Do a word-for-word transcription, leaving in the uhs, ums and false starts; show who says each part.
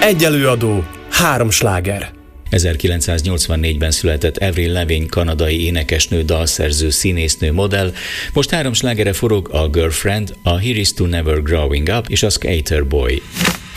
Speaker 1: Egy előadó, három sláger.
Speaker 2: ezerkilencszáznyolcvannégyben született Avril Lavigne, kanadai énekesnő, dalszerző, színésznő, modell. Most három slágere forog: a Girlfriend, a Here Is To Never Growing Up és a Skater Boy.